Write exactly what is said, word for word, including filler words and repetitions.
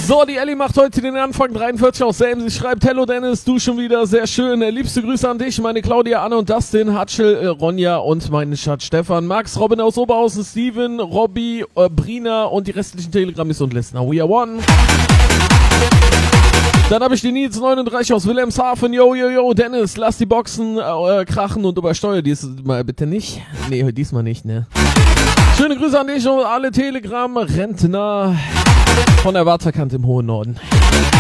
So, die Ellie macht heute den Anfang dreiundvierzig aus Selm. Sie schreibt, hello Dennis, du schon wieder, sehr schön. Liebste Grüße an dich, meine Claudia, Anne und Dustin, Hatschel, äh, Ronja und meinen Schatz Stefan, Max, Robin aus Oberhausen, Steven, Robby, äh, Brina und die restlichen Telegrammis und Listener. We are one. Dann habe ich die Nils neununddreißig aus Wilhelmshaven. Yo, yo, yo, Dennis, lass die Boxen äh, krachen und übersteuer diesmal bitte nicht. Nee, diesmal nicht, ne. Schöne Grüße an dich und alle Telegram-Rentner von der Waterkant im hohen Norden.